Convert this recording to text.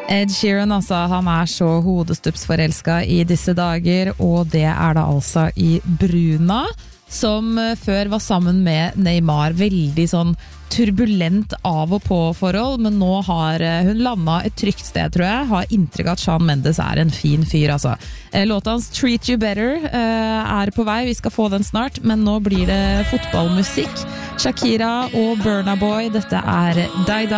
Ed Sheeran, altså, han så hodestupsforelsket I disse dager, og det da altså I Bruna, som før var sammen med Neymar. Veldig sånn turbulent av og på forhold, men nå har hun landet et trygt sted, tror jeg. Har inntrykk av at Shawn Mendes en fin fyr, altså. Låten hans Treat You Better på vei, vi skal få den snart, men nå blir det fotballmusikk. Shakira og Burna Boy, dette Die Die.